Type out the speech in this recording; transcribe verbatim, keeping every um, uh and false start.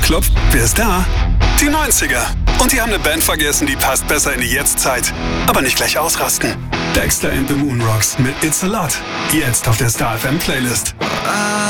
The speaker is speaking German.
klopft, wer ist da? Die neunziger. Und die haben eine Band vergessen, die passt besser in die Jetztzeit. Aber nicht gleich ausrasten. Dexter and the Moonrocks mit It's a Lot. Jetzt auf der Star F M Playlist.